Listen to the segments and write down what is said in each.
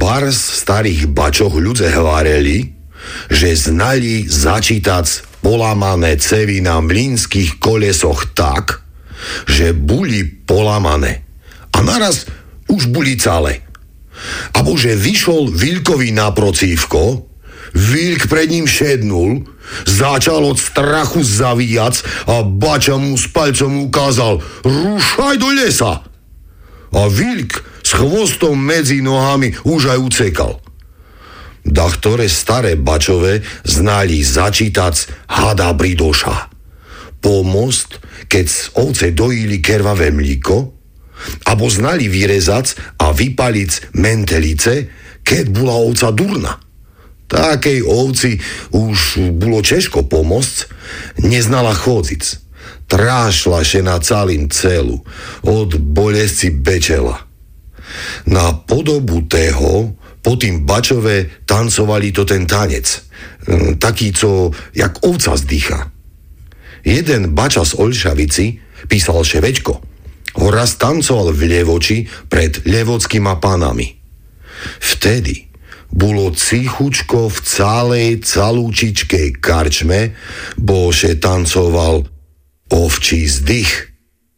Várs starých bačoch ľudze hváreli, že znali začítac polamané cevy na mlynských kolesoch tak, že boli polamané a naraz už boli celé. Abo že vyšol Vilkovi na procívko, Vilk pred ním šednul, začal od strachu zavíjac a bača mu s palcom ukázal: rušaj do lesa. A Vilk s chvostom medzi nohami už aj ucekal. Dachtore staré bačové znali začítac hada bridoša. Pomost, keď ovce dojili kervavé mlíko, abo znali vyrezac a vypalic mentelice, keď bola ovca durna. Takej ovci už bolo ťažko pomôcť, neznala chôdzic. Trášla še na celým celu, od bolesti bečela. Na podobu tého potým bačové tancovali to ten tanec, taký, co jak ovca zdýcha. Jeden bača z Olšavici písal Ševečko. Ho raz tancoval v Levoči pred levockýma pánami. Vtedy bolo cichučko v celej calúčičkej karčme, bo še tancoval ovčí zdych.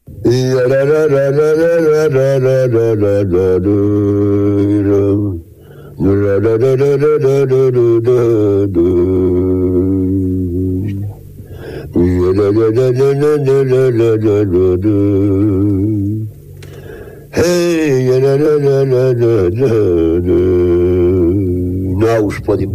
No už pôjdem.